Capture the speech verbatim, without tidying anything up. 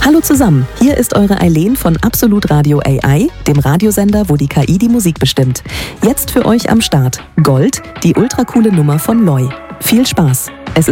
Hallo zusammen, hier ist eure Eileen von Absolut Radio A I, dem Radiosender, wo die K I die Musik bestimmt. Jetzt für euch am Start Gold, die ultracoole Nummer von Loi. Viel Spaß!